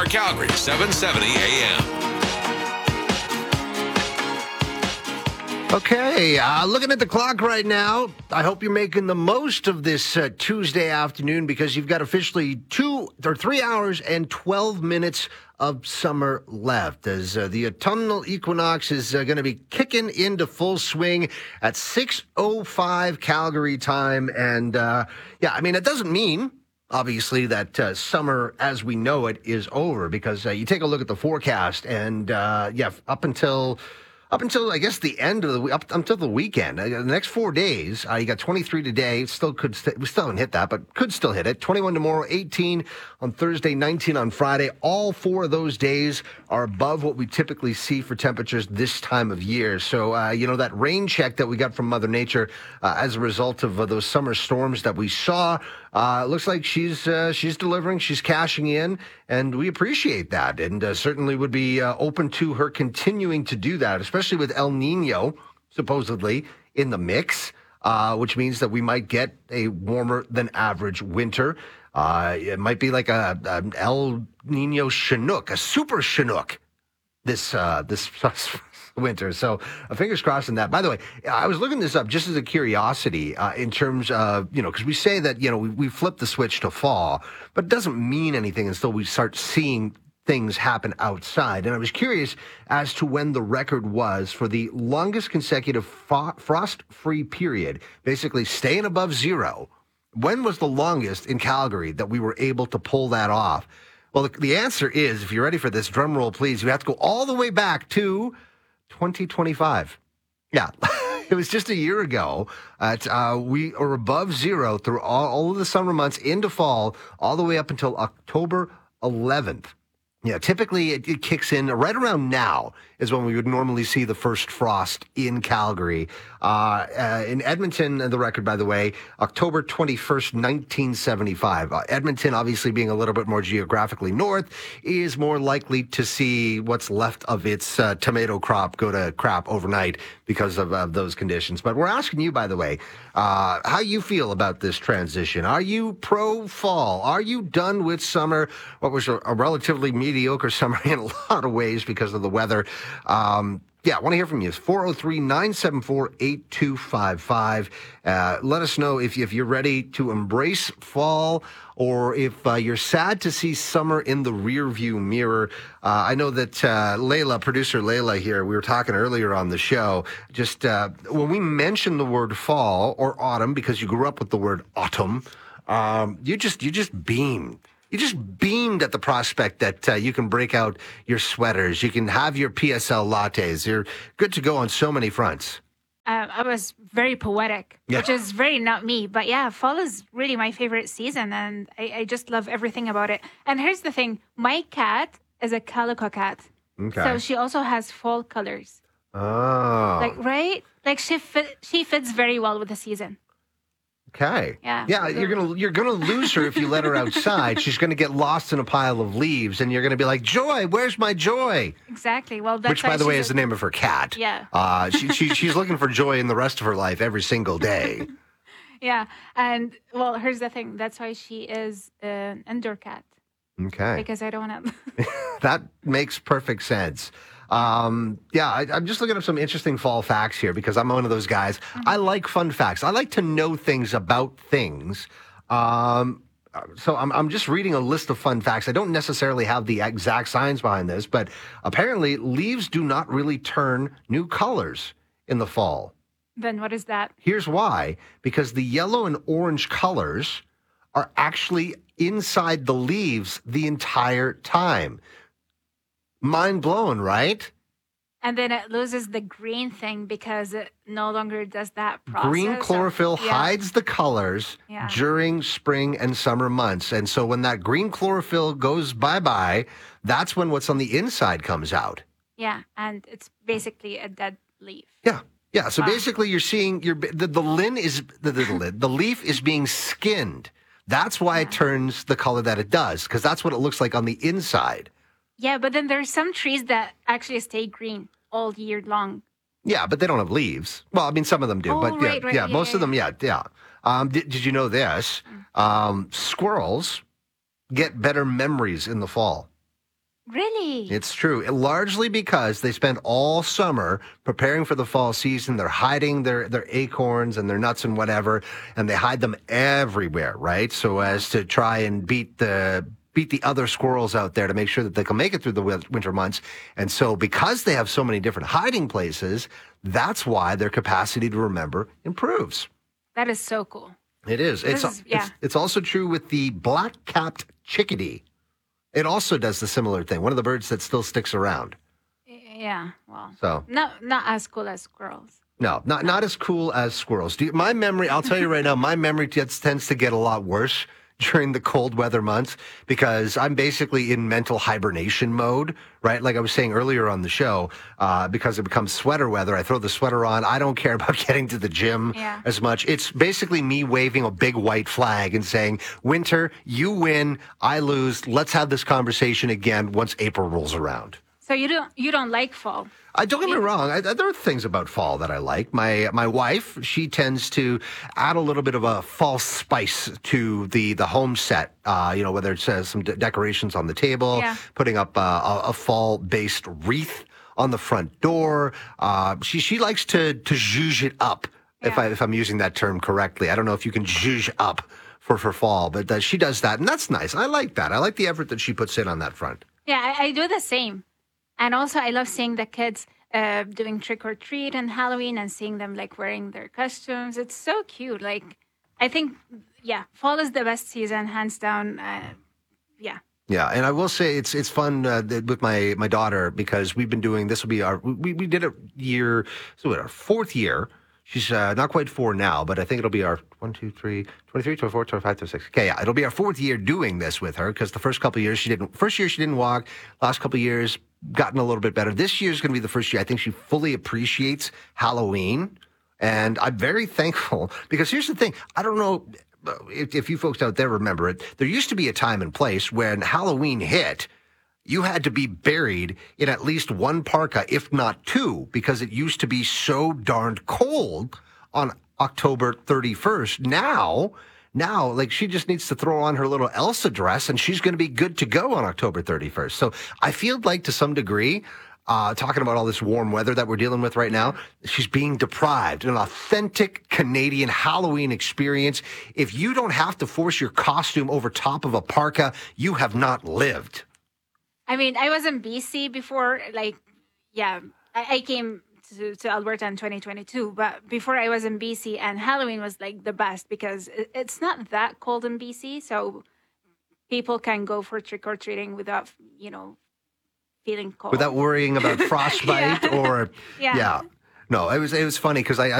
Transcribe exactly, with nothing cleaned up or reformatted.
Calgary, seven seventy A M. Okay, uh, looking at the clock right now, I hope you're making the most of this uh, Tuesday afternoon because you've got officially two or three hours and twelve minutes of summer left as uh, the autumnal equinox is uh, going to be kicking into full swing at six oh five Calgary time. And uh, yeah, I mean, it doesn't mean obviously that uh, summer as we know it is over because uh, you take a look at the forecast and uh, yeah, up until Up until, I guess, the end of the week, up until the weekend, uh, the next four days, uh, you got twenty-three today, still could, st- we still haven't hit that, but could still hit it. twenty-one tomorrow, eighteen on Thursday, nineteen on Friday. All four of those days are above what we typically see for temperatures this time of year. So, uh, you know, that rain check that we got from Mother Nature uh, as a result of uh, those summer storms that we saw, uh, looks like she's uh, she's delivering, she's cashing in, and we appreciate that, and uh, certainly would be uh, open to her continuing to do that, especially with El Nino supposedly in the mix, uh, which means that we might get a warmer than average winter. Uh, it might be like a, an El Nino Chinook, a super Chinook this uh, this winter. So uh, fingers crossed on that. By the way, I was looking this up just as a curiosity uh, in terms of, you know, because we say that, you know, we, we flip the switch to fall, but it doesn't mean anything until we start seeing things happen outside. And I was curious as to when the record was for the longest consecutive fo- frost-free period, basically staying above zero. When was the longest in Calgary that we were able to pull that off? Well, the, the answer is, if you're ready for this, drum roll, please, you have to go all the way back to twenty twenty-five. Yeah, it was just a year ago. At, uh, we are above zero through all, all of the summer months into fall, all the way up until October eleventh. Yeah, typically it, it kicks in right around now is when we would normally see the first frost in Calgary. Uh, uh, in Edmonton, the record, by the way, October twenty-first, nineteen seventy-five. Uh, Edmonton, obviously being a little bit more geographically north, is more likely to see what's left of its uh, tomato crop go to crap overnight because of uh, those conditions. But we're asking you, by the way, uh, how you feel about this transition. Are you pro-fall? Are you done with summer? What was a, a relatively mediocre summer in a lot of ways because of the weather. Um, yeah, I want to hear from you. It's four oh three, nine seven four, eight two five five. Uh, let us know if, if you're ready to embrace fall or if uh, you're sad to see summer in the rearview mirror. Uh, I know that uh, Layla, producer Layla here, we were talking earlier on the show, just uh, when we mention the word fall or autumn, because you grew up with the word autumn, um, you just you just beamed. You just beamed at the prospect that uh, you can break out your sweaters. You can have your P S L lattes. You're good to go on so many fronts. Uh, I was very poetic, yeah. which is very not me. But yeah, fall is really my favorite season, and I, I just love everything about it. And here's the thing. My cat is a calico cat. Okay. So she also has fall colors. Oh. Like, right? Like she fit, she fits very well with the season. Okay. Yeah. Yeah, you're gonna you're gonna lose her if you let her outside. She's gonna get lost in a pile of leaves, and you're gonna be like, "Joy, where's my Joy?" Exactly. Well, that's which, by the way, is a... the name of her cat. Yeah. Uh, she, she she's looking for joy in the rest of her life every single day. Yeah, and well, here's the thing. That's why she is an indoor cat. Okay. Because I don't want to. That makes perfect sense. Um, yeah, I, I'm just looking up some interesting fall facts here because I'm one of those guys. Mm-hmm. I like fun facts. I like to know things about things. Um, so I'm, I'm just reading a list of fun facts. I don't necessarily have the exact science behind this, but apparently leaves do not really turn new colors in the fall. Then what is that? Here's why. Because the yellow and orange colors are actually inside the leaves the entire time. Mind blown, right? And then it loses the green thing because it no longer does that process. Green chlorophyll so, yeah. hides the colors yeah. during spring and summer months. And so when that green chlorophyll goes bye-bye, that's when what's on the inside comes out. Yeah, and it's basically a dead leaf. Yeah. Yeah, so wow. basically you're seeing your the, the lin is the, the lid, the leaf is being skinned. That's why yeah. it turns the color that it does, because that's what it looks like on the inside. Yeah, but then there's some trees that actually stay green all year long. Yeah, but they don't have leaves. Well, I mean, some of them do, oh, but yeah, right, right, yeah, yeah, most yeah, of them, yeah, yeah. Um, did, did you know this? Um, squirrels get better memories in the fall. Really? It's true. Largely because they spend all summer preparing for the fall season. They're hiding their, their acorns and their nuts and whatever, and they hide them everywhere, right? So as to try and beat the beat the other squirrels out there to make sure that they can make it through the win- winter months. And so because they have so many different hiding places, that's why their capacity to remember improves. That is so cool. It is. It's, is- yeah. it's it's also true with the black-capped chickadee. It also does the similar thing. One of the birds that still sticks around. Yeah, well, So not not as cool as squirrels. no, not not as cool as squirrels. Do you, my memory, I'll tell you right now, my memory gets, tends to get a lot worse during the cold weather months because I'm basically in mental hibernation mode, right? Like I was saying earlier on the show, uh, because it becomes sweater weather. I throw the sweater on. I don't care about getting to the gym Yeah. as much. It's basically me waving a big white flag and saying, winter, you win, I lose. Let's have this conversation again once April rolls around. So you don't you don't like fall? I don't get me wrong. I, there are things about fall that I like. My my wife, she tends to add a little bit of a fall spice to the the home set. Uh, you know, whether it's uh, some de- decorations on the table, Yeah. putting up uh, a, a fall based wreath on the front door. Uh, she she likes to to zhuzh it up. If Yeah. I if I'm using that term correctly, I don't know if you can zhuzh up for for fall, but uh, she does that, and that's nice. I like that. I like the effort that she puts in on that front. Yeah, I, I do the same. And also, I love seeing the kids uh, doing trick or treat and Halloween and seeing them like wearing their costumes. It's so cute. Like, I think, yeah, fall is the best season, hands down. Uh, yeah. Yeah, and I will say it's it's fun uh, th- with my my daughter because we've been doing this will be our we we did a year so what, our fourth year. She's uh, not quite four now, but I think it'll be our one, two, three, twenty-three, twenty-four, twenty-five, twenty-six. Okay, yeah, it'll be our fourth year doing this with her because the first couple of years she didn't. First year she didn't walk. Last couple of years gotten a little bit better. This year is going to be the first year I think she fully appreciates Halloween, and I'm very thankful because here's the thing. I don't know if, if you folks out there remember it. There used to be a time and place when Halloween hit. You had to be buried in at least one parka, if not two, because it used to be so darned cold on October thirty-first. Now, now, like she just needs to throw on her little Elsa dress and she's going to be good to go on October thirty-first. So I feel like to some degree, uh, talking about all this warm weather that we're dealing with right now, she's being deprived an authentic Canadian Halloween experience. If you don't have to force your costume over top of a parka, you have not lived. I mean, I was in B C before, like, yeah, I, I came to, to Alberta in twenty twenty-two, but before I was in B C, and Halloween was like the best because it, it's not that cold in B C, so people can go for trick or treating without, you know, feeling cold. Without worrying about frostbite Yeah. or Yeah. yeah. No, it was it was funny because I,